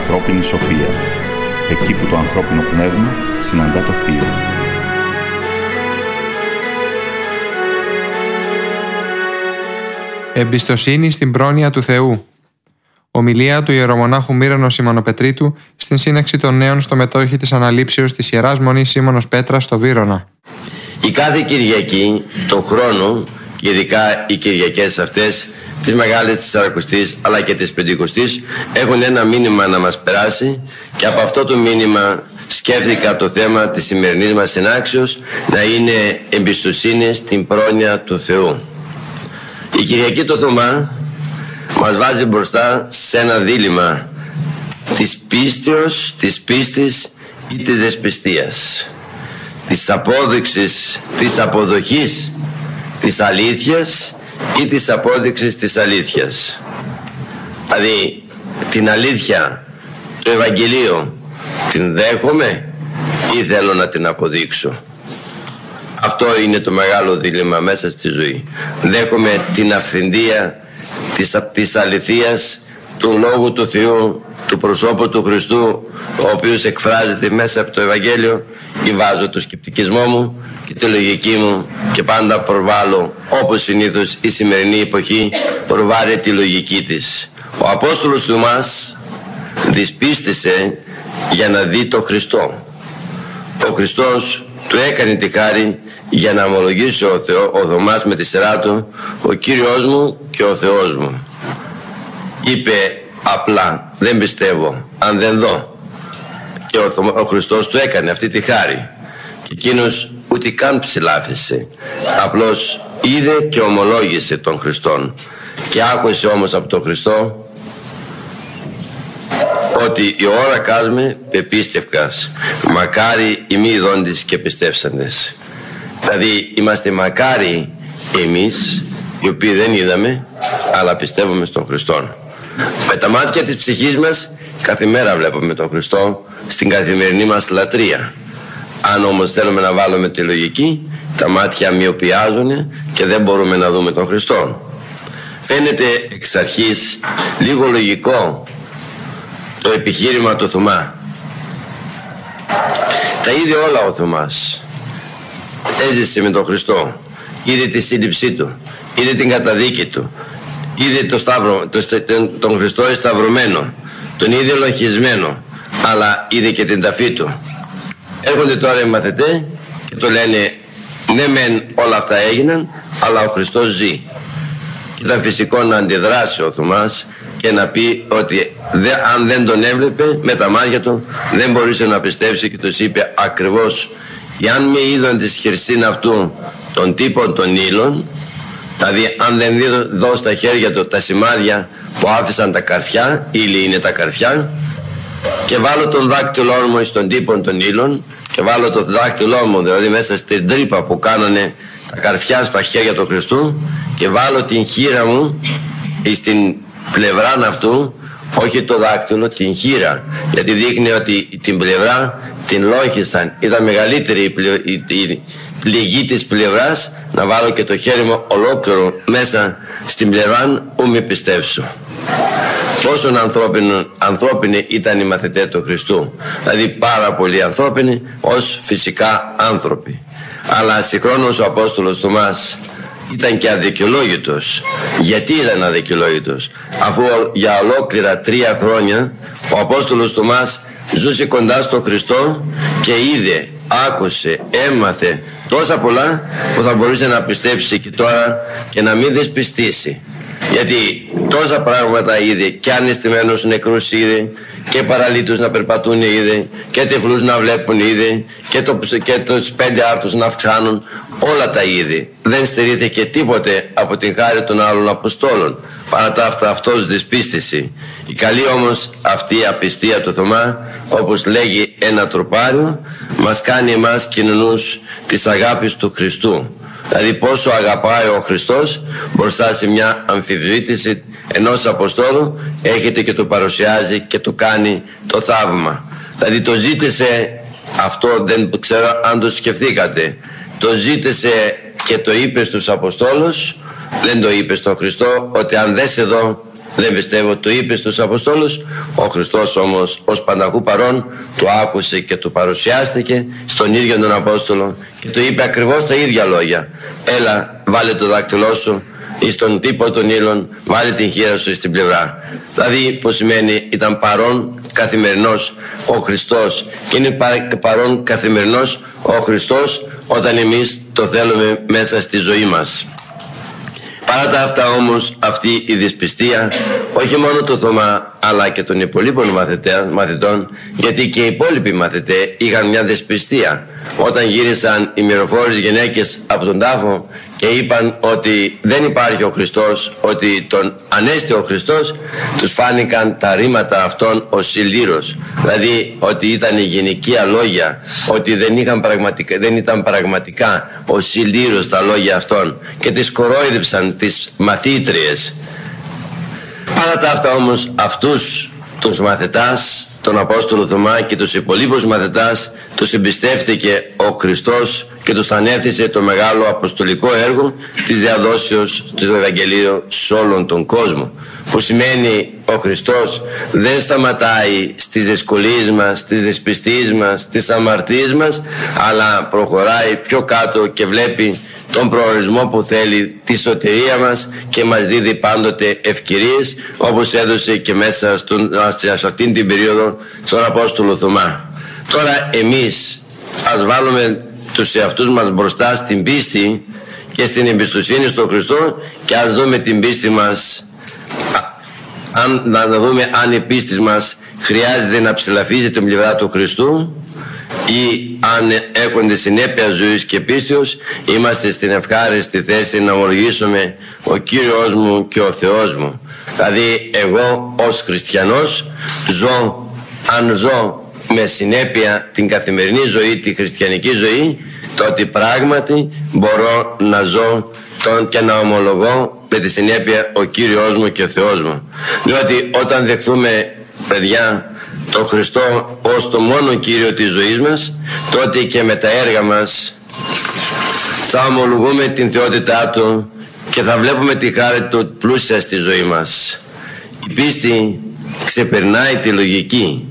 ανθρώπινη σοφία, εκεί που το ανθρώπινο πνεύμα συναντά το Θείο. Εμπιστοσύνη στην πρόνοια του Θεού. Ομιλία του ιερομονάχου Μύρονος Σιμωνοπετρίτου στην σύναξη των νέων στο μετόχι της αναλήψεως της Ιεράς Μονής Σίμωνος Πέτρας στο Βύρωνα. Η κάθε Κυριακή, τον χρόνο, και ειδικά οι Κυριακές αυτές, της Μεγάλης Τεσσαρακοστής αλλά και της Πεντηκοστής, έχουν ένα μήνυμα να μας περάσει, και από αυτό το μήνυμα σκέφτηκα το θέμα της σημερινής μας συνάξεως να είναι εμπιστοσύνη στην πρόνοια του Θεού. Η Κυριακή το Θωμά μας βάζει μπροστά σε ένα δίλημμα της πίστεως, της πίστης ή της δεσπιστίας, της απόδειξης, της αποδοχής της αλήθειας ή της απόδειξης της αλήθειας. Δηλαδή την αλήθεια του Ευαγγελίου την δέχομαι ή θέλω να την αποδείξω? Αυτό είναι το μεγάλο δίλημμα μέσα στη ζωή. Δέχομαι την αυθεντία της αληθείας του Λόγου του Θεού, του προσώπου του Χριστού, ο οποίος εκφράζεται μέσα από το Ευαγγέλιο, ή βάζω το σκεπτικισμό μου και τη λογική μου και πάντα προβάλλω, όπως συνήθως η σημερινή εποχή προβάλλει τη λογική της. Ο Απόστολος Θωμάς δυσπίστησε για να δει τον Χριστό. Ο Χριστός του έκανε τη χάρη για να ομολογήσει ο Θωμάς με τη σειρά του, ο Κύριος μου και ο Θεός μου. Είπε απλά, δεν πιστεύω αν δεν δω. Και ο Χριστός του έκανε αυτή τη χάρη. Και εκείνος ούτε καν ψηλάφισε. Απλώς είδε και ομολόγησε τον Χριστόν. Και άκουσε όμως από τον Χριστό ότι η ώρα κάσμε πεπίστευκας, μακάρι οι μη ειδώντες και πιστεύσαντες. Δηλαδή είμαστε μακάρι εμείς οι οποίοι δεν είδαμε αλλά πιστεύουμε στον Χριστό. Με τα μάτια της ψυχής μας κάθε μέρα βλέπουμε τον Χριστό στην καθημερινή μας λατρεία. Αν όμως θέλουμε να βάλουμε τη λογική, τα μάτια μοιοπιάζουν και δεν μπορούμε να δούμε τον Χριστό. Φαίνεται εξ αρχής λίγο λογικό το επιχείρημα του Θωμά. Τα είδε όλα ο Θωμάς. Έζησε με τον Χριστό, είδε τη σύλληψή του, είδε την καταδίκη του, είδε τον Χριστό εσταυρωμένο, τον είδε λογισμένο, αλλά είδε και την ταφή του. Έρχονται τώρα οι μαθητές και το λένε, ναι μεν όλα αυτά έγιναν, αλλά ο Χριστός ζει. Και ήταν φυσικό να αντιδράσει ο Θωμάς και να πει ότι αν δεν τον έβλεπε με τα μάτια του δεν μπορούσε να πιστέψει, και τους είπε ακριβώς, εάν με είδον της χερσίν αυτού των τύπων των ύλων, δηλαδή αν δεν δω στα χέρια του τα σημάδια που άφησαν τα καρφιά, ύλη είναι τα καρφιά, και βάλω τον δάκτυλό μου στον τύπων των ύλων και βάλω το δάκτυλό μου δηλαδή μέσα στην τρύπα που κάνανε τα καρφιά στα χέρια του Χριστού, και βάλω την χείρα μου στην πλευρά αυτού, όχι το δάκτυλο, την χείρα, γιατί δείχνει ότι την πλευρά την λόχισαν, ήταν μεγαλύτερη η πληγή της πλευράς, να βάλω και το χέρι μου ολόκληρο μέσα στην πλευρά που με πιστέψω. Πόσο ανθρώπινοι ήταν οι μαθητές του Χριστού, δηλαδή πάρα πολύ ανθρώπινοι ως φυσικά άνθρωποι. Αλλά συγχρόνως ο Απόστολος Θωμάς ήταν και αδικαιολόγητος. Γιατί ήταν αδικαιολόγητος? Αφού για ολόκληρα 3 χρόνια ο Απόστολος Θωμάς ζούσε κοντά στον Χριστό και είδε, άκουσε, έμαθε τόσα πολλά που θα μπορούσε να πιστέψει και τώρα και να μην δεσπιστήσει. Γιατί τόσα πράγματα είδε, και αναισθημένους νεκρούς είδε, και παραλίτους να περπατούν είδε, και τυφλούς να βλέπουν είδε, και τους 5 άρτους να αυξάνουν, όλα τα είδε. Δεν στερήθηκε τίποτε από την χάρη των άλλων Αποστόλων. Παρά τα αυτά αυτός δυσπίστησε. Η καλή όμως αυτή η απιστία του Θωμά, όπως λέγει ένα τροπάριο, μας κάνει εμάς κοινωνούς της αγάπης του Χριστού. Δηλαδή πόσο αγαπάει ο Χριστός μπροστά σε μια αμφισβήτηση ενός Αποστόλου έχετε και το παρουσιάζει και το κάνει το θαύμα. Δηλαδή το ζήτησε αυτό, δεν ξέρω αν το σκεφτήκατε, το ζήτησε και το είπε στους Αποστόλους, δεν το είπε στον Χριστό ότι αν δεν σε δω δεν πιστεύω, το είπε στους Αποστόλους. Ο Χριστός όμως ως πανταχού παρών το άκουσε και το παρουσιάστηκε στον ίδιο τον Απόστολο και του είπε ακριβώς τα ίδια λόγια. Έλα, βάλε το δάκτυλό σου εις τον τύπο των ύλων, βάλε την χείρα σου στην πλευρά. Δηλαδή, που σημαίνει, ήταν παρόν καθημερινός ο Χριστός και είναι παρόν καθημερινός ο Χριστός όταν εμείς το θέλουμε μέσα στη ζωή μας. Παρά τα αυτά όμως, αυτή η δυσπιστία όχι μόνο του Θωμά αλλά και των υπολείπων μαθητών, γιατί και οι υπόλοιποι μαθητές είχαν μια δυσπιστία όταν γύρισαν οι μυροφόρες γυναίκες από τον τάφο και είπαν ότι δεν υπάρχει ο Χριστός, ότι τον ανέστη ο Χριστός, τους φάνηκαν τα ρήματα αυτών ως συλλήρως, δηλαδή ότι ήταν γυναικεία λόγια, ότι δεν ήταν πραγματικά ως συλλήρως τα λόγια αυτών και τις κορόιδεψαν τις μαθήτριες. Παρά τα αυτά όμως, αυτούς τους μαθητάς, τον Απόστολο Θωμά και τους υπολείπους μαθητάς, τους εμπιστεύτηκε ο Χριστός και τους ανέθεσε το μεγάλο αποστολικό έργο της διαδόσεως του Ευαγγελίου σε όλον τον κόσμο. Που σημαίνει, ο Χριστός δεν σταματάει στις δυσκολίες μας, στις δυσπιστίες μας, στις αμαρτίες μας, αλλά προχωράει πιο κάτω και βλέπει τον προορισμό που θέλει, τη σωτηρία μας, και μας δίδει πάντοτε ευκαιρίες, όπως έδωσε και μέσα σε αυτήν την περίοδο στον Απόστολο Θωμά. Τώρα εμείς ας βάλουμε τους εαυτούς μας μπροστά στην πίστη και στην εμπιστοσύνη στον Χριστό και ας δούμε την πίστη μας, να δούμε αν η πίστη μας χρειάζεται να ψηλαφίζει την πλευρά του Χριστού ή αν έχονται συνέπεια ζωής και πίστεως είμαστε στην ευχάριστη θέση να ομολογήσουμε ο Κύριος μου και ο Θεός μου. Δηλαδή εγώ ως χριστιανός αν ζω με συνέπεια την καθημερινή ζωή, τη χριστιανική ζωή, τότε πράγματι μπορώ να ζω και να ομολογώ με τη συνέπεια ο Κύριος μου και ο Θεός μου. Διότι όταν δεχθούμε, παιδιά, τον Χριστό ως το μόνο Κύριο της ζωής μας, τότε και με τα έργα μας θα ομολογούμε την θεότητά Του και θα βλέπουμε τη χάρη Του πλούσια στη ζωή μας. Η πίστη ξεπερνάει τη λογική.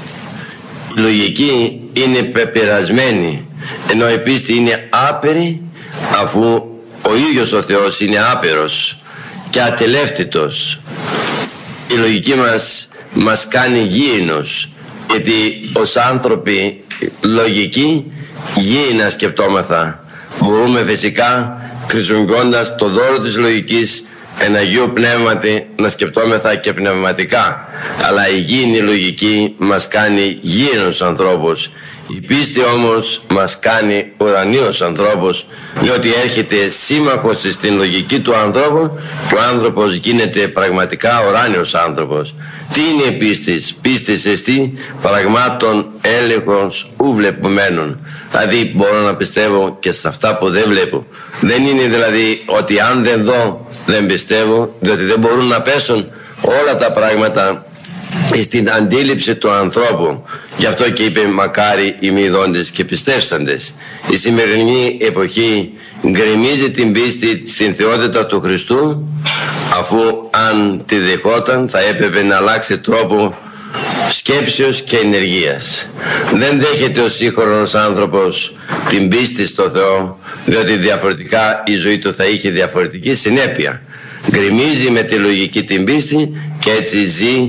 Η λογική είναι πεπερασμένη, ενώ η πίστη είναι άπειρη, αφού ο ίδιος ο Θεός είναι άπειρος και ατελεύτητος. Η λογική μας κάνει γήινος, γιατί ως άνθρωποι λογικοί γήινα σκεπτόμεθα. Μπορούμε φυσικά, χρησιμοποιώντας το δώρο της λογικής εν Αγίου Πνεύματι, να σκεπτόμεθα και πνευματικά, αλλά η γήινη λογική μας κάνει γήινους ανθρώπους. Η πίστη όμως μας κάνει ουρανίους ανθρώπους, διότι έρχεται σύμμαχος στην λογική του ανθρώπου και ο άνθρωπος γίνεται πραγματικά ουράνιος άνθρωπος. Τι είναι η πίστης? Πίστης εστί πραγμάτων έλεγχος ου βλεπουμένων. Δηλαδή μπορώ να πιστεύω και σε αυτά που δεν βλέπω. Δεν είναι δηλαδή ότι αν δεν δω δεν πιστεύω, διότι δεν μπορούν να πέσουν όλα τα πράγματα στην αντίληψη του ανθρώπου. Γι' αυτό και είπε μακάρι οι μη δόντες και πιστεύσαντες. Η σημερινή εποχή γκρεμίζει την πίστη στην θεότητα του Χριστού, αφού αν τη δεχόταν θα έπρεπε να αλλάξει τρόπο σκέψεως και ενεργείας. Δεν δέχεται ο σύγχρονος άνθρωπος την πίστη στο Θεό, διότι διαφορετικά η ζωή του θα είχε διαφορετική συνέπεια. Γκρεμίζει με τη λογική την πίστη και έτσι ζει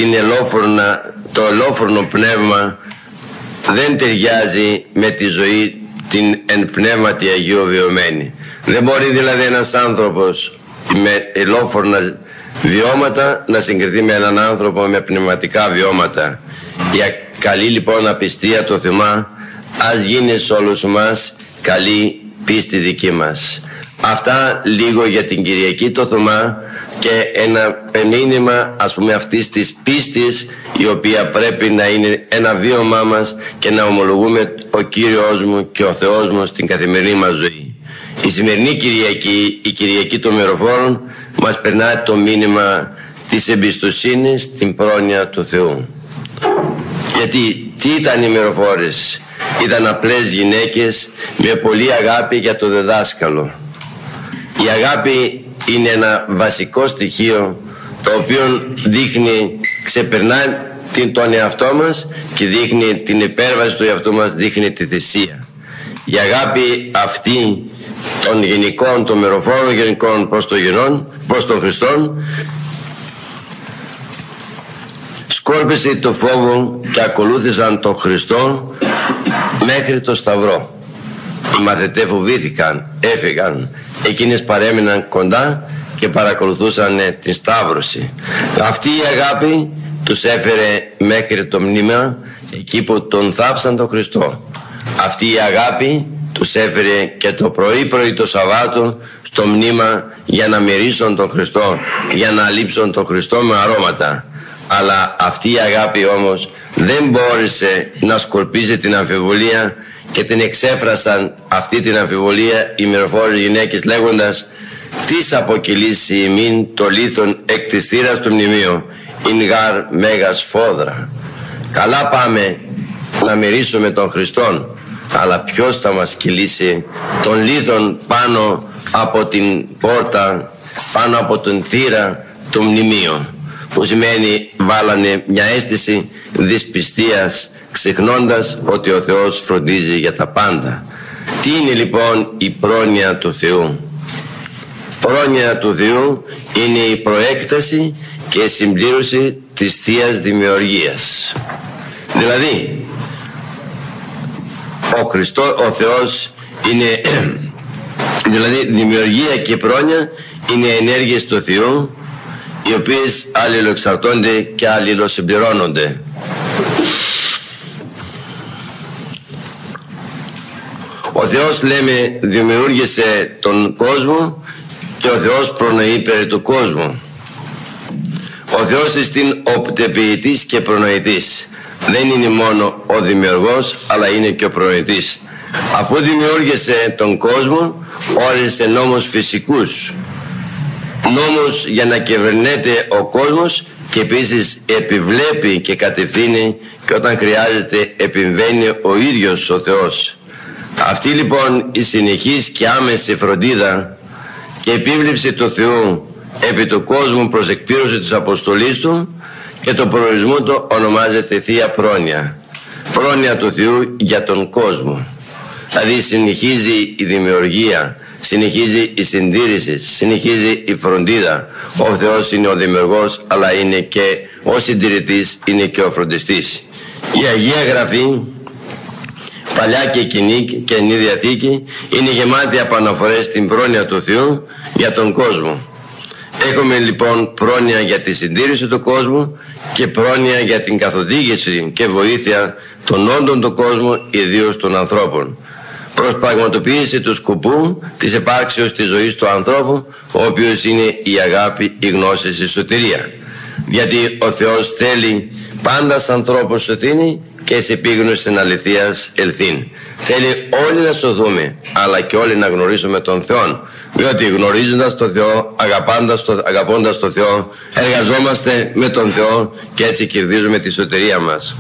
το ελόφρονο πνεύμα, δεν ταιριάζει με τη ζωή την εν πνεύματι Αγίου βιωμένη. Δεν μπορεί δηλαδή ένας άνθρωπος με ελόφρονα βιώματα να συγκριθεί με έναν άνθρωπο με πνευματικά βιώματα. Η καλή λοιπόν απιστία το Θωμά ας γίνει σε όλους μας καλή πίστη δική μας. Αυτά λίγο για την Κυριακή το Θωμά και ένα μήνυμα ας πούμε αυτής της πίστης, η οποία πρέπει να είναι ένα βίωμά μας και να ομολογούμε ο Κύριος μου και ο Θεός μου στην καθημερινή μας ζωή. Η σημερινή Κυριακή, η Κυριακή των Μυροφόρων, μας περνάει το μήνυμα της εμπιστοσύνης στην πρόνοια του Θεού. Γιατί τι ήταν οι μυροφόρες? Ήταν απλές γυναίκες με πολύ αγάπη για το διδάσκαλο. Η αγάπη είναι ένα βασικό στοιχείο το οποίο δείχνει, ξεπερνά τον εαυτό μας και δείχνει την υπέρβαση του εαυτού μας, δείχνει τη θυσία. Η αγάπη αυτή των γενικών, των μυροφόρων γενικών προς τον Χριστόν, σκόρπισε το φόβο και ακολούθησαν τον Χριστό μέχρι το Σταυρό. Οι μαθητές φοβήθηκαν, έφυγαν, εκείνες παρέμειναν κοντά και παρακολουθούσαν την Σταύρωση. Αυτή η αγάπη τους έφερε μέχρι το μνήμα εκεί που τον θάψαν τον Χριστό. Αυτή η αγάπη τους έφερε και το πρωί το Σαββάτο στο μνήμα για να μυρίσουν τον Χριστό, για να λείψουν τον Χριστό με αρώματα. Αλλά αυτή η αγάπη όμως δεν μπόρεσε να σκορπίσει την αμφιβολία και την εξέφρασαν αυτή την αμφιβολία οι μυροφόρες γυναίκες λέγοντας: «Τις αποκυλήσει ημίν το λίθον εκ της θύρας του μνημείου, ειν γάρ μέγας φόδρα». Καλά πάμε να μυρίσουμε τον Χριστόν, αλλά ποιος θα μας κυλήσει τον λίθον πάνω από την πόρτα, πάνω από την θύρα του μνημείου, που σημαίνει βάλανε μια αίσθηση δυσπιστίας, ξεχνώντας ότι ο Θεός φροντίζει για τα πάντα. Τι είναι λοιπόν η πρόνοια του Θεού? Πρόνοια του Θεού είναι η προέκταση και συμπλήρωση της Θείας Δημιουργίας. Δηλαδή ο Θεός είναι δηλαδή δημιουργία και πρόνοια είναι ενέργειες του Θεού, οι οποίες αλληλοεξαρτώνται και αλληλοσυμπληρώνονται. Ο Θεός, λέμε, δημιούργησε τον κόσμο και ο Θεός προνοεί περί του κόσμου. Ο Θεός είναι οπτεποιητής και προνοητής. Δεν είναι μόνο ο δημιουργός, αλλά είναι και ο προνοητής. Αφού δημιούργησε τον κόσμο, όρισε νόμους φυσικούς. Νόμους για να κυβερνέται ο κόσμος και επίσης επιβλέπει και κατευθύνει, και όταν χρειάζεται επιμβαίνει ο ίδιος ο Θεός. Αυτή λοιπόν η συνεχής και άμεση φροντίδα και επίβλεψη του Θεού επί του κόσμου προς εκπλήρωση της αποστολής του και το προορισμό του ονομάζεται Θεία Πρόνοια. Πρόνοια του Θεού για τον κόσμο. Δηλαδή συνεχίζει η δημιουργία, συνεχίζει η συντήρηση, συνεχίζει η φροντίδα. Ο Θεός είναι ο δημιουργός, αλλά είναι και ο συντηρητής, είναι και ο φροντιστής. Η Αγία Γραφή, Παλιά και Καινή Διαθήκη, είναι γεμάτη από αναφορές στην πρόνοια του Θεού για τον κόσμο. Έχουμε λοιπόν πρόνοια για τη συντήρηση του κόσμου και πρόνοια για την καθοδήγηση και βοήθεια των όντων του κόσμου, ιδίως των ανθρώπων, προς πραγματοποίηση του σκοπού της επάρξεως της ζωής του ανθρώπου, ο οποίος είναι η αγάπη, η γνώση, η σωτηρία. Γιατί ο Θεός θέλει πάντα σαν ανθρώπους σωθήνει και σε επίγνωση της αληθείας ελθύν. Θέλει όλοι να σωθούμε, αλλά και όλοι να γνωρίσουμε τον Θεό, διότι γνωρίζοντας τον Θεό, αγαπώντας τον Θεό, εργαζόμαστε με τον Θεό και έτσι κερδίζουμε τη σωτηρία μας.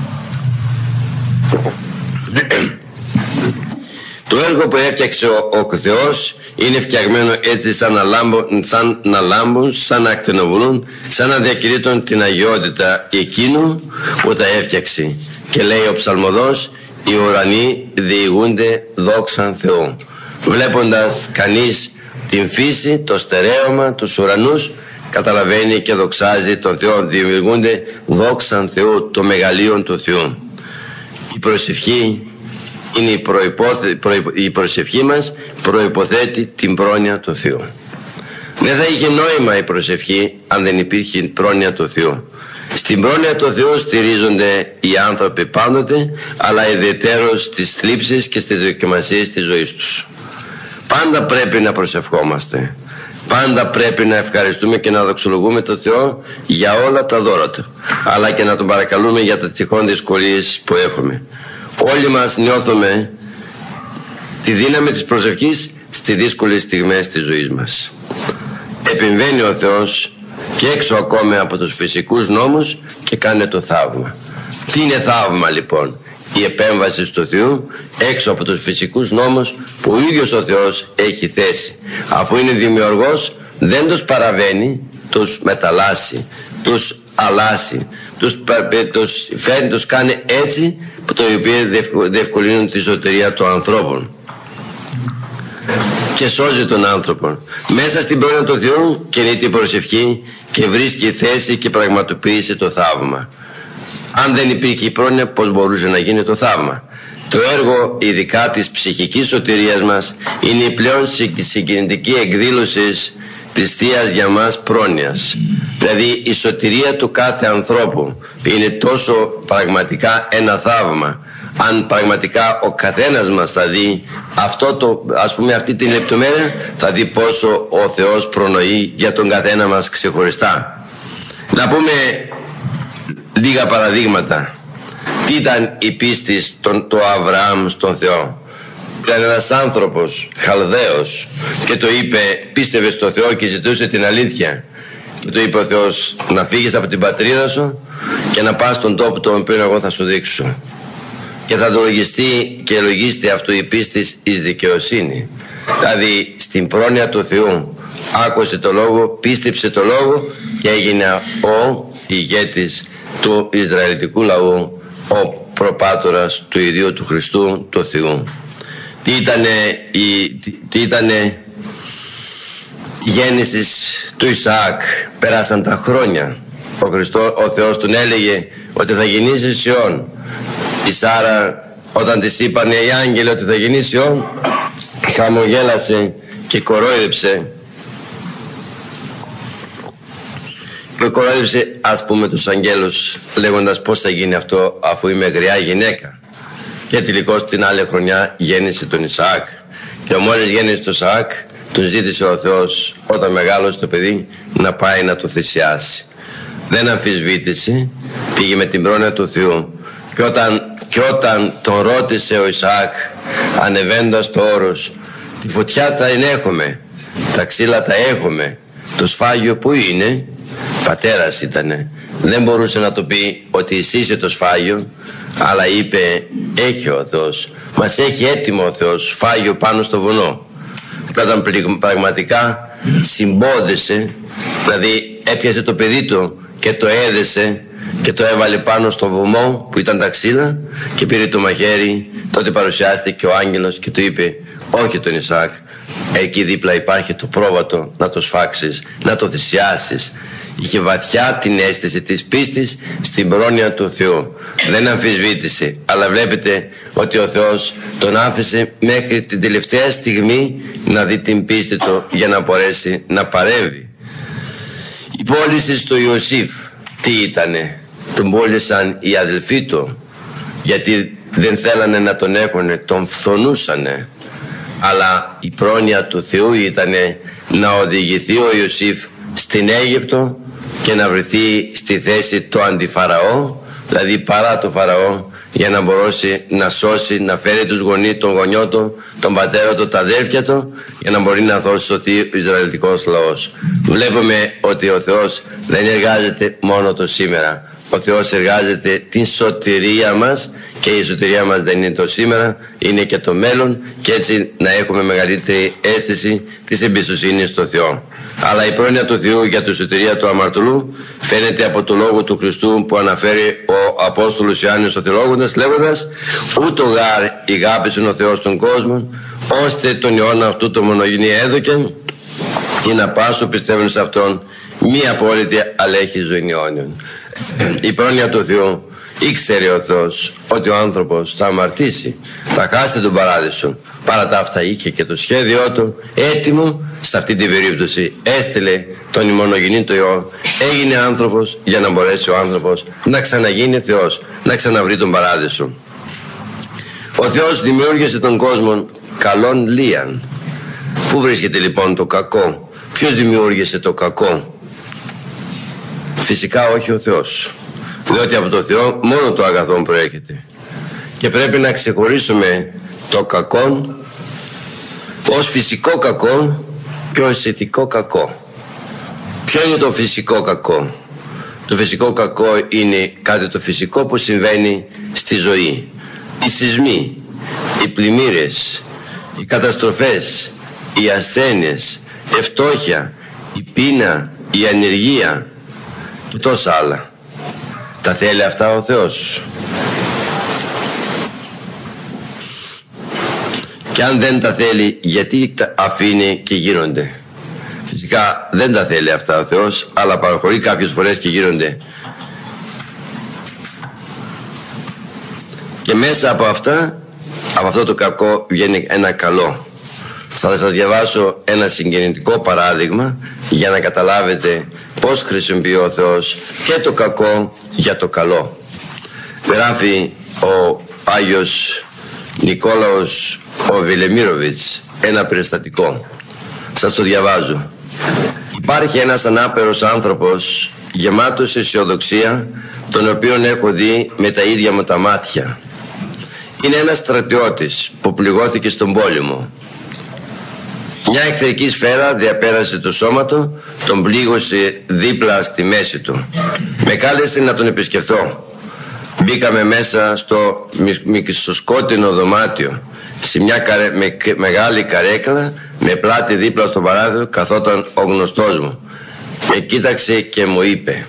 Το έργο που έφτιαξε ο Θεός είναι φτιαγμένο έτσι σαν να λάμπουν, σαν να ακτινοβολούν, σαν να διακηρύττουν την αγιότητα εκείνου που τα έφτιαξε. Και λέει ο ψαλμοδός: οι ουρανοί διηγούνται δόξαν Θεού. Βλέποντας κανείς την φύση, το στερέωμα, τους ουρανούς, καταλαβαίνει και δοξάζει τον Θεό. Διηγούνται δόξαν Θεού, το μεγαλείο του Θεού. Η προσευχή είναι η προσευχή μας προϋποθέτει την πρόνοια του Θεού. Δεν θα είχε νόημα η προσευχή αν δεν υπήρχε πρόνοια του Θεού. Στην πρόνοια του Θεού στηρίζονται οι άνθρωποι πάντοτε, αλλά ιδιαιτέρως στις θλίψεις και στις δοκιμασίες της ζωής τους. Πάντα πρέπει να προσευχόμαστε. Πάντα πρέπει να ευχαριστούμε και να δοξολογούμε τον Θεό για όλα τα δώρα Του, αλλά και να Τον παρακαλούμε για τα τυχόν δυσκολίες που έχουμε. Όλοι μας νιώθουμε τη δύναμη της προσευχής στις δύσκολες στιγμές της ζωής μας. Επεμβαίνει ο Θεός και έξω ακόμα από τους φυσικούς νόμους και κάνει το θαύμα. Τι είναι θαύμα λοιπόν? Η επέμβαση του Θεού έξω από τους φυσικούς νόμους που ο ίδιος ο Θεός έχει θέσει. Αφού είναι δημιουργός, δεν τους παραβαίνει, τους μεταλλάσσει, τους αλλάσει, τους κάνει έτσι που το οποίο διευκολύνουν τη σωτηρία των ανθρώπων και σώζει τον άνθρωπο. Μέσα στην πρόνοια του Θεού κινεί την προσευχή και βρίσκει θέση και πραγματοποιήσει το θαύμα. Αν δεν υπήρχε η πρόνοια, πώς μπορούσε να γίνει το θαύμα? Το έργο ειδικά της ψυχικής σωτηρίας μας είναι η πλέον συγκινητική εκδήλωση της Θείας για μας πρόνοιας. Δηλαδή η σωτηρία του κάθε ανθρώπου είναι τόσο πραγματικά ένα θαύμα. Αν πραγματικά ο καθένας μας θα δει αυτή την λεπτομέρεια, θα δει πόσο ο Θεός προνοεί για τον καθένα μας ξεχωριστά. Να πούμε λίγα παραδείγματα. Τι ήταν η πίστη του Αβραάμ στον Θεό? Ήταν ένας άνθρωπος Χαλδαίος και το είπε, πίστευε στο Θεό και ζητούσε την αλήθεια. Και του είπε ο Θεός, να φύγεις από την πατρίδα σου και να πας στον τόπο τον οποίο εγώ θα σου δείξω. Και θα το λογιστεί και λογίστη αυτού η πίστη εις δικαιοσύνη. Δηλαδή στην πρόνοια του Θεού άκουσε το λόγο, πίστεψε το λόγο και έγινε ο ηγέτης του Ισραηλιτικού λαού, ο προπάτορας του ιδίου του Χριστού του Θεού. Τι ήτανε η γέννηση του Ισαάκ? Πέρασαν τα χρόνια. Ο Θεός τον έλεγε ότι θα γεννήσει Ιών. Η Σάρα, όταν της είπανε οι άγγελοι ότι θα γεννήσει Ιών, χαμογέλασε και κορόιδεψε. Και κορόιδεψε, ας πούμε, τους αγγέλους λέγοντας πώς θα γίνει αυτό αφού είμαι γριά γυναίκα. Και τελικώς την άλλη χρονιά γέννησε τον Ισαάκ. Και μόλις γέννησε τον Ισαάκ, τον ζήτησε ο Θεός όταν μεγάλωσε το παιδί να πάει να το θυσιάσει. Δεν αμφισβήτησε, πήγε με την πρόνοια του Θεού. Και όταν τον ρώτησε ο Ισαάκ ανεβαίνοντας το όρος, τη φωτιά τα έχουμε, τα ξύλα τα έχουμε, το σφάγιο που είναι? Πατέρας ήτανε, δεν μπορούσε να το πει ότι εσύ είσαι το σφάγιο, αλλά είπε, έχει ο Θεός, μας έχει έτοιμο ο Θεός σφάγιο πάνω στο βουνό. Και όταν πραγματικά συμπόδισε, δηλαδή έπιασε το παιδί του και το έδεσε και το έβαλε πάνω στο βωμό που ήταν τα ξύλα και πήρε το μαχαίρι, τότε παρουσιάστηκε ο άγγελος και του είπε, όχι τον Ισαάκ, εκεί δίπλα υπάρχει το πρόβατο, να το σφάξεις, να το θυσιάσεις. Είχε βαθιά την αίσθηση της πίστης στην πρόνοια του Θεού. Δεν αμφισβήτησε, αλλά βλέπετε ότι ο Θεός τον άφησε μέχρι την τελευταία στιγμή να δει την πίστη του για να μπορέσει να παρέμβει. Η πώληση του Ιωσήφ τι ήτανε? Τον πώλησαν οι αδελφοί του γιατί δεν θέλανε να τον έχουνε, τον φθονούσανε. Αλλά η πρόνοια του Θεού ήτανε να οδηγηθεί ο Ιωσήφ στην Αίγυπτο και να βρεθεί στη θέση του αντιφαραώ, δηλαδή παρά το Φαραώ, για να μπορέσει να σώσει, να φέρει τον γονιό του, τον πατέρα του, τα αδέρφια του, για να μπορεί να σωθεί ο Ισραηλιτικός λαός. Βλέπουμε ότι ο Θεός δεν εργάζεται μόνο το σήμερα. Ο Θεός εργάζεται την σωτηρία μας και η σωτηρία μας δεν είναι το σήμερα, είναι και το μέλλον, και έτσι να έχουμε μεγαλύτερη αίσθηση της εμπιστοσύνης στο Θεό. Αλλά η πρόνοια του Θεού για τη σωτηρία του αμαρτωλού φαίνεται από το λόγο του Χριστού που αναφέρει ο Απόστολος Ιωάννης ο Θεολόγοντας λέγοντας, ούτω γάρ ηγάπησεν ο Θεός τον κόσμο, ώστε τον Υιόν αυτού το μονογενή έδωκεν, ή να πάσω πιστεύουν σε Αυτόν μη απόλυτη αλλά έχει ζωή αιώνιον. Η πρόνοια του Θεού ήξερε ο Θεός ότι ο άνθρωπος θα αμαρτήσει, θα χάσει τον παράδεισο. Παρά τα αυτά είχε και το σχέδιό του έτοιμο. Σε αυτή την περίπτωση έστειλε τον μονογενή του Υιό, έγινε άνθρωπος για να μπορέσει ο άνθρωπος να ξαναγίνει Θεός, να ξαναβρει τον παράδεισο. Ο Θεός δημιούργησε τον κόσμο καλόν λίαν. Πού βρίσκεται λοιπόν το κακό? Ποιος δημιούργησε το κακό? Φυσικά όχι ο Θεός, διότι από το Θεό μόνο το αγαθό προέρχεται. Και πρέπει να ξεχωρίσουμε το κακό ως φυσικό κακό και ως ηθικό κακό. Ποιο είναι το φυσικό κακό? Το φυσικό κακό είναι κάτι το φυσικό που συμβαίνει στη ζωή. Οι σεισμοί, οι πλημμύρες, οι καταστροφές, οι ασθένειες, η φτώχεια, η πείνα, η ανεργία και τόσα άλλα. Τα θέλει αυτά ο Θεός? Και αν δεν τα θέλει, γιατί τα αφήνει και γίνονται? Φυσικά δεν τα θέλει αυτά ο Θεός, αλλά παραχωρεί κάποιες φορές και γίνονται. Και μέσα από αυτά, από αυτό το κακό βγαίνει ένα καλό. Θα σας διαβάσω ένα συγκινητικό παράδειγμα για να καταλάβετε πώς χρησιμοποιεί ο Θεός και το κακό για το καλό. Γράφει ο Άγιος Νικόλαος ο Βιλεμίροβιτς ένα περιστατικό. Σας το διαβάζω. Υπάρχει ένας ανάπερος άνθρωπος γεμάτος αισιοδοξία, τον οποίον έχω δει με τα ίδια μου τα μάτια. Είναι ένας στρατιώτης που πληγώθηκε στον πόλεμο. Μια εχθρική σφαίρα διαπέρασε το σώμα του, τον πλήγωσε δίπλα στη μέση του. Με κάλεσε να τον επισκεφτώ. Μπήκαμε μέσα στο μικροσκότεινο δωμάτιο. Σε μια μεγάλη καρέκλα με πλάτη δίπλα στο παράθυρο καθόταν ο γνωστός μου. Με κοίταξε και μου είπε: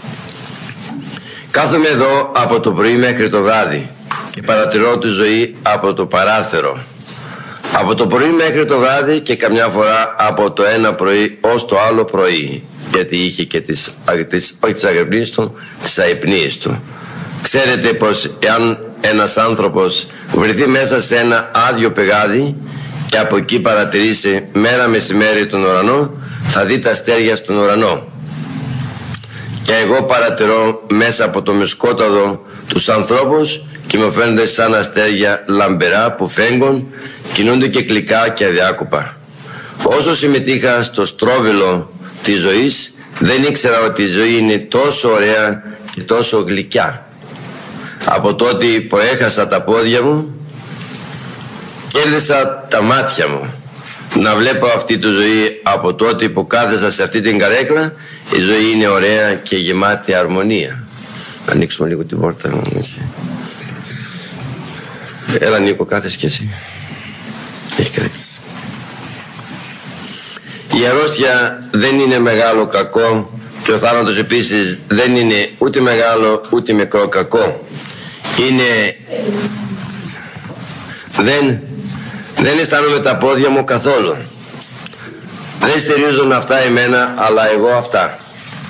«Κάθομαι εδώ από το πρωί μέχρι το βράδυ και παρατηρώ τη ζωή από το παράθυρο. Από το πρωί μέχρι το βράδυ και καμιά φορά από το ένα πρωί ως το άλλο πρωί», γιατί είχε και όχι τις αγρυπνίες του, τις αϊπνίες του. Ξέρετε πως εάν ένας άνθρωπος βρεθεί μέσα σε ένα άδειο πεγάδι και από εκεί παρατηρήσει μέρα μεσημέρι τον ουρανό, θα δει τα αστέρια στον ουρανό. Και εγώ παρατηρώ μέσα από το μισκόταδο τους ανθρώπους και μου φαίνονται σαν αστέρια λαμπερά που φέγγουν, κινούνται και κλικά και αδιάκοπα. Όσο συμμετείχα στο στρόβιλο της ζωής, δεν ήξερα ότι η ζωή είναι τόσο ωραία και τόσο γλυκιά. Από τότε που έχασα τα πόδια μου, κέρδισα τα μάτια μου να βλέπω αυτή τη ζωή. Από τότε που κάθεσα σε αυτή την καρέκλα, η ζωή είναι ωραία και γεμάτη αρμονία. Ανοίξουμε λίγο την πόρτα μου. Έλα Νίκο, κάθεσαι κι εσύ. Έχει καρέκλες. Η αρρώστια δεν είναι μεγάλο κακό και ο θάνατος επίσης δεν είναι ούτε μεγάλο ούτε μικρό κακό. Είναι... Δεν αισθάνομαι τα πόδια μου καθόλου. Δεν στηρίζουν αυτά εμένα, αλλά εγώ αυτά.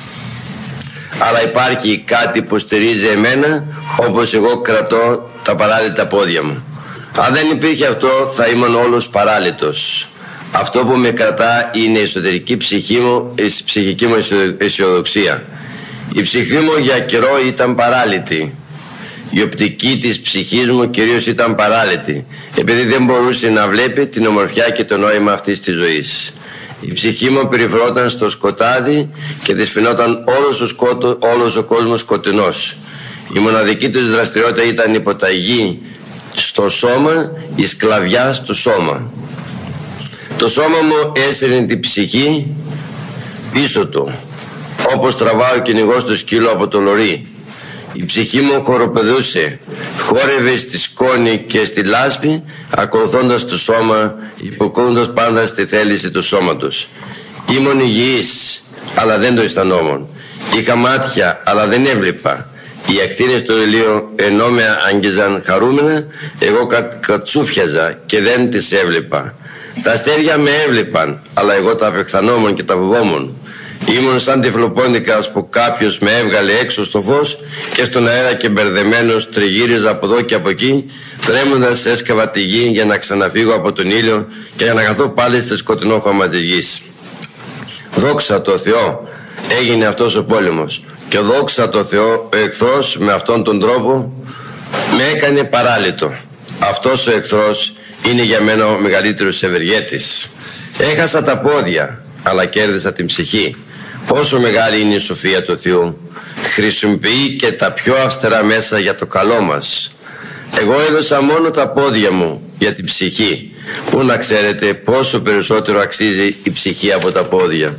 Αλλά υπάρχει κάτι που στηρίζει εμένα, όπως εγώ κρατώ τα παράλυτα πόδια μου. Αν δεν υπήρχε αυτό, θα ήμουν όλος παράλυτος. Αυτό που με κρατά είναι η εσωτερική ψυχή μου, η ψυχική μου αισιοδοξία. Η ψυχή μου για καιρό ήταν παράλυτη. Η οπτική της ψυχής μου κυρίως ήταν παράλυτη, επειδή δεν μπορούσε να βλέπει την ομορφιά και το νόημα αυτής της ζωής. Η ψυχή μου περιφερόταν στο σκοτάδι και της φαινόταν όλος ο κόσμος σκοτεινός. Η μοναδική της δραστηριότητα ήταν η υποταγή στο σώμα, η σκλαβιά στο σώμα. Το σώμα μου έσαιρνε την ψυχή πίσω του, όπως τραβάει ο κυνηγός του σκύλου από το λωρί. Η ψυχή μου χοροπηδούσε, χόρευε στη σκόνη και στη λάσπη, ακολουθώντας το σώμα, υποκούοντας πάντα στη θέληση του σώματος. Ήμουν υγιής, αλλά δεν το αισθανόμουν. Είχα μάτια, αλλά δεν έβλεπα. Οι ακτίνες του ηλίου ενώ με άγγιζαν χαρούμενα, εγώ κατσούφιαζα και δεν τις έβλεπα. Τα αστέρια με έβλεπαν, αλλά εγώ τα απεχθανόμουν και τα φοβόμουν. Ήμουν σαν τυφλοπόντικας που κάποιος με έβγαλε έξω στο φως και στον αέρα και μπερδεμένος τριγύριζα από εδώ και από εκεί, τρέμοντας έσκαβα τη γη για να ξαναφύγω από τον ήλιο και για να καθώ πάλι στο σκοτεινό χώμα της γης. Δόξα τω Θεώ, έγινε αυτός ο πόλεμος, και δόξα τω Θεώ, ο εχθρός με αυτόν τον τρόπο με έκανε παράλυτο. Αυτός ο εχθρός είναι για μένα ο μεγαλύτερος ευεργέτης. Έχασα τα πόδια, αλλά κέρδισα την ψυχή. Πόσο μεγάλη είναι η σοφία του Θεού. Χρησιμοποιεί και τα πιο αυστηρά μέσα για το καλό μας. Εγώ έδωσα μόνο τα πόδια μου για την ψυχή. Πού να ξέρετε πόσο περισσότερο αξίζει η ψυχή από τα πόδια.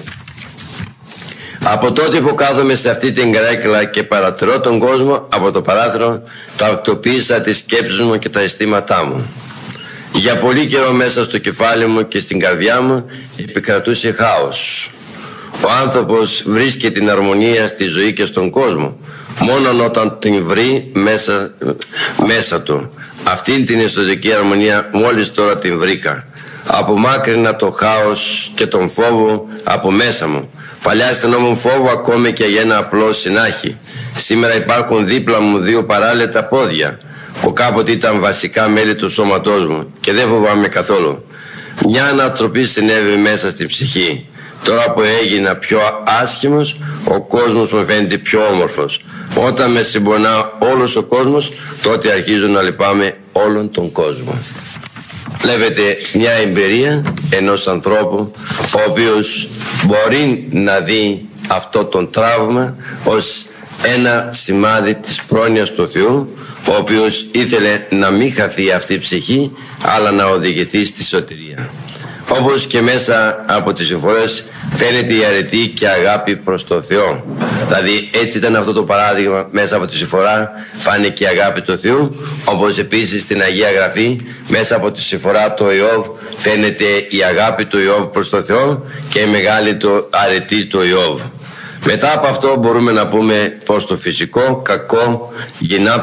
Από τότε που κάθομαι σε αυτή την καρέκλα και παρατηρώ τον κόσμο από το παράθυρο, ταυτοποίησα τις σκέψεις μου και τα αισθήματά μου. Για πολύ καιρό μέσα στο κεφάλι μου και στην καρδιά μου επικρατούσε χάος. Ο άνθρωπος βρίσκει την αρμονία στη ζωή και στον κόσμο μόνο όταν την βρει μέσα του. Αυτήν την εσωτερική αρμονία μόλις τώρα την βρήκα. Απομάκρυνα το χάος και τον φόβο από μέσα μου. Παλιά αισθανόμουν φόβο ακόμη και για ένα απλό συνάχη. Σήμερα υπάρχουν δίπλα μου δύο παράλυτα πόδια που κάποτε ήταν βασικά μέλη του σώματός μου και δεν φοβάμαι καθόλου. Μια ανατροπή συνέβη μέσα στην ψυχή. Τώρα που έγινα πιο άσχημος, ο κόσμος μου φαίνεται πιο όμορφος. Όταν με συμπονά όλος ο κόσμος, τότε αρχίζω να λυπάμαι όλον τον κόσμο. Βλέπετε μια εμπειρία ενός ανθρώπου ο οποίος μπορεί να δει αυτό τον τραύμα ως ένα σημάδι της πρόνοιας του Θεού, ο οποίος ήθελε να μην χαθεί αυτή η ψυχή αλλά να οδηγηθεί στη σωτηρία. Όπως και μέσα από τις συμφορές φαίνεται η αρετή και αγάπη προς τον Θεό. Δηλαδή έτσι ήταν αυτό το παράδειγμα, μέσα από τη συμφορά φάνηκε η αγάπη του Θεού, όπως επίσης στην Αγία Γραφή μέσα από τη συμφορά του Ιώβ φαίνεται η αγάπη του Ιώβ προς τον Θεό και η μεγάλη του αρετή του Ιώβ. Μετά από αυτό μπορούμε να πούμε πως το φυσικό κακό γεννά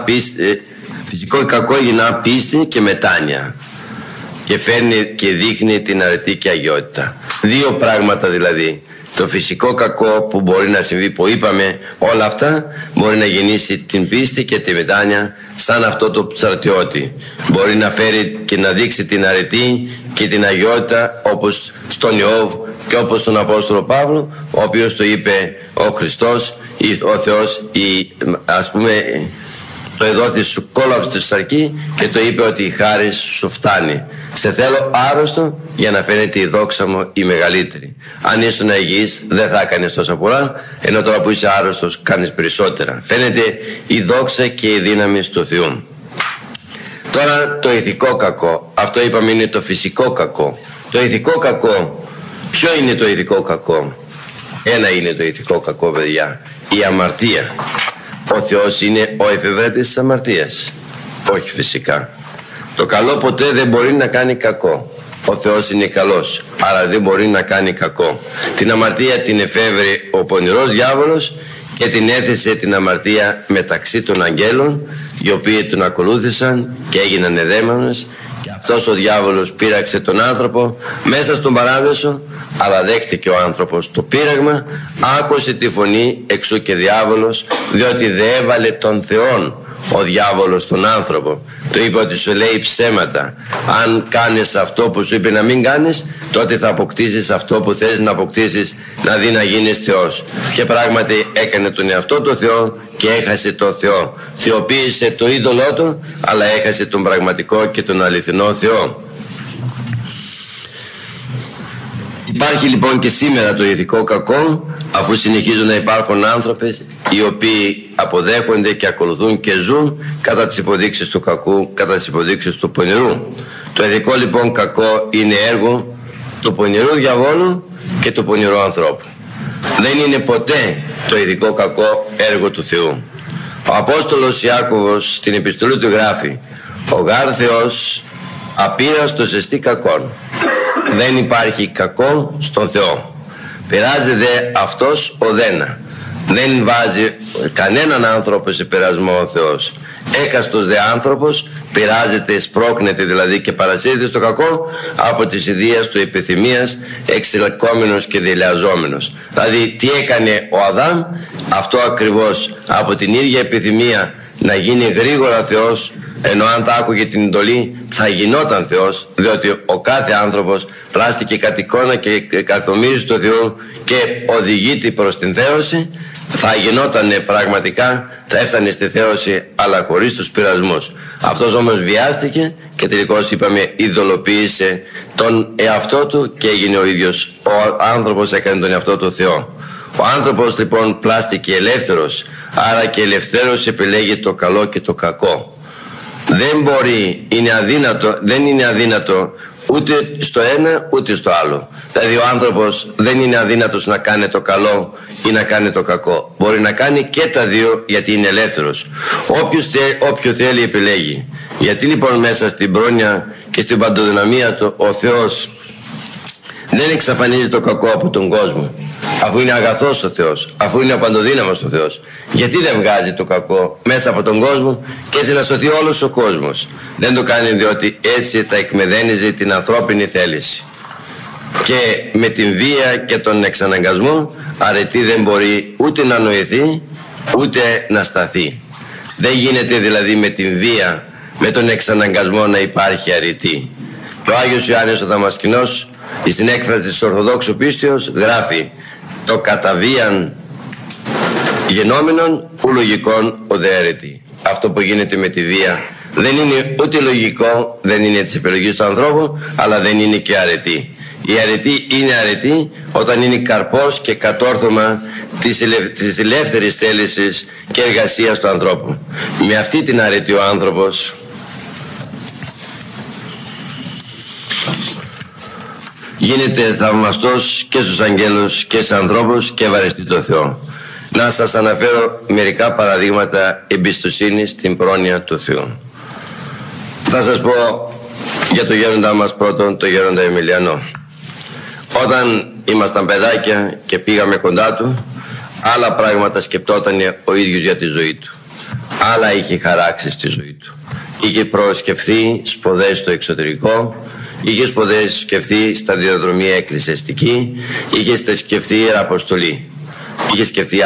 πίστη και μετάνοια και φέρνει και δείχνει την αρετή και αγιότητα. Δύο πράγματα δηλαδή. Το φυσικό κακό που μπορεί να συμβεί, που είπαμε, όλα αυτά μπορεί να γεννήσει την πίστη και τη μετάνοια, σαν αυτό το ψαρτιώτη. Μπορεί να φέρει και να δείξει την αρετή και την αγιότητα, όπως στον Ιώβ και όπως στον Απόστολο Παύλο, ο οποίος το είπε ο Χριστός ή ο Θεός, ας πούμε, το εδόθη σου κόλαψε στη σαρκή και το είπε ότι η χάρη σου φτάνει. Σε θέλω άρρωστο για να φαίνεται η δόξα μου η μεγαλύτερη. Αν ήσουν υγιής δεν θα έκανες τόσα πολλά, ενώ τώρα που είσαι άρρωστος κάνεις περισσότερα. Φαίνεται η δόξα και η δύναμη του Θεού. Τώρα το ηθικό κακό, αυτό είπαμε είναι το φυσικό κακό. Το ηθικό κακό, ποιο είναι το ηθικό κακό? Ένα είναι το ηθικό κακό, παιδιά, η αμαρτία. Ο Θεός είναι ο εφευρέτης της αμαρτίας? Όχι φυσικά. Το καλό ποτέ δεν μπορεί να κάνει κακό. Ο Θεός είναι καλός, άρα δεν μπορεί να κάνει κακό. Την αμαρτία την εφεύρε ο πονηρός διάβολος και την έθεσε την αμαρτία μεταξύ των αγγέλων, οι οποίοι τον ακολούθησαν και έγιναν εδαίμονες. Και αυτός ο διάβολος πείραξε τον άνθρωπο μέσα στον παράδεισο, αλλά δέχτηκε ο άνθρωπος το πείραγμα, άκουσε τη φωνή, εξού και διάβολος, διότι δεν έβαλε τον Θεόν ο διάβολος στον άνθρωπο. Του είπε ότι σου λέει ψέματα. Αν κάνεις αυτό που σου είπε να μην κάνεις, τότε θα αποκτήσεις αυτό που θες να αποκτήσεις, δηλαδή να γίνεις Θεός. Και πράγματι έκανε τον εαυτό του Θεό και έχασε τον Θεό. Θεοποίησε το είδωλό του, αλλά έχασε τον πραγματικό και τον αληθινό Θεό. Υπάρχει λοιπόν και σήμερα το ηθικό κακό, αφού συνεχίζουν να υπάρχουν άνθρωποι οι οποίοι αποδέχονται και ακολουθούν και ζουν κατά τις υποδείξεις του κακού, κατά τις υποδείξεις του πονηρού. Το ηθικό λοιπόν κακό είναι έργο του πονηρού διαβόλου και του πονηρού ανθρώπου. Δεν είναι ποτέ το ηθικό κακό έργο του Θεού. Ο Απόστολος Ιάκωβος στην επιστολή του γράφει: ο γάρ Θεός απείραστος εστί κακόν. Δεν υπάρχει κακό στον Θεό. Πειράζεται αυτός ο δένα. Δεν βάζει κανέναν άνθρωπο σε πειρασμό ο Θεός. Έκαστος δε άνθρωπος πειράζεται, σπρώχνεται δηλαδή και παρασύρεται στο κακό από τις ιδείες του επιθυμίας, εξελκόμενος και δελεαζόμενος. Δηλαδή τι έκανε ο Αδάμ? Αυτό ακριβώς, από την ίδια επιθυμία να γίνει γρήγορα Θεός, ενώ αν θα άκουγε την εντολή θα γινόταν Θεός, διότι ο κάθε άνθρωπος πλάστηκε κατ' εικόνα και καθομίζει το Θεό και οδηγείται προς την θέωση, θα γινόταν πραγματικά, θα έφτανε στη θέωση, αλλά χωρίς τους πειρασμούς. Αυτός όμως βιάστηκε και τελικώς είπαμε ειδωλοποίησε τον εαυτό του και έγινε ο ίδιος ο άνθρωπος, έκανε τον εαυτό του Θεό. Ο άνθρωπος λοιπόν πλάστηκε ελεύθερος, άρα και ελευθέρος επιλέγει το καλό και το κακό. Δεν μπορεί, δεν είναι αδύνατο ούτε στο ένα ούτε στο άλλο. Δηλαδή ο άνθρωπος δεν είναι αδύνατος να κάνει το καλό ή να κάνει το κακό. Μπορεί να κάνει και τα δύο, γιατί είναι ελεύθερος. Όποιο θέλει επιλέγει. Γιατί λοιπόν μέσα στην πρόνοια και στην παντοδυναμία του ο Θεός δεν εξαφανίζει το κακό από τον κόσμο. αφού είναι αγαθός ο Θεός, αφού είναι ο παντοδύναμος ο Θεός, γιατί δεν βγάζει το κακό μέσα από τον κόσμο και έτσι να σωθεί όλος ο κόσμος? Δεν το κάνει διότι έτσι θα εκμεδένιζε την ανθρώπινη θέληση. Και με την βία και τον εξαναγκασμό αρετή δεν μπορεί ούτε να νοηθεί ούτε να σταθεί. Δεν γίνεται δηλαδή με την βία, με τον εξαναγκασμό να υπάρχει αρετή. Και ο Άγιος Ιωάννης ο Δαμασκηνός στην έκφραση της Ορθοδόξου πίστεως γράφει: το κατά βίαν γενόμενον ου λογικόν ουδέ αρετή. Αυτό που γίνεται με τη βία δεν είναι ούτε λογικό, δεν είναι της επιλογής του ανθρώπου, αλλά δεν είναι και αρετή. Η αρετή είναι αρετή όταν είναι καρπός και κατόρθωμα της ελεύθερης θέλησης και εργασίας του ανθρώπου. Με αυτή την αρετή ο άνθρωπος γίνεται θαυμαστός και στους αγγέλους και στους ανθρώπους και ευαρεστεί το Θεό. Να σας αναφέρω μερικά παραδείγματα εμπιστοσύνης στην πρόνοια του Θεού. Θα σας πω για το γέροντά μας πρώτον, το γέροντα Εμιλιανό. Όταν ήμασταν παιδάκια και πήγαμε κοντά του, άλλα πράγματα σκεπτόταν ο ίδιος για τη ζωή του. Άλλα είχε χαράξει στη ζωή του. Είχε προσκεφθεί σπουδές στο εξωτερικό, είχε σκεφτεί σταδιοδρομία εκκλησιαστική, είχε σκεφτεί αποστολή, είχε σκεφτεί